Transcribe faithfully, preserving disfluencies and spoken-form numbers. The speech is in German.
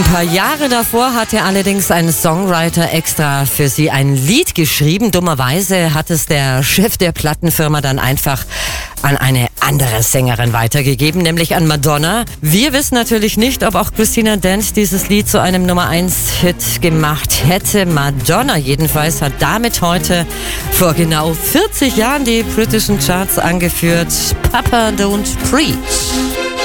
Ein paar Jahre davor hatte allerdings ein Songwriter extra für sie ein Lied geschrieben. Dummerweise hat es der Chef der Plattenfirma dann einfach an eine andere Sängerin weitergegeben, nämlich an Madonna. Wir wissen natürlich nicht, ob auch Christina Dent dieses Lied zu einem Nummer eins Hit gemacht hätte. Madonna jedenfalls hat damit heute vor genau vierzig Jahren die britischen Charts angeführt. Papa Don't Preach.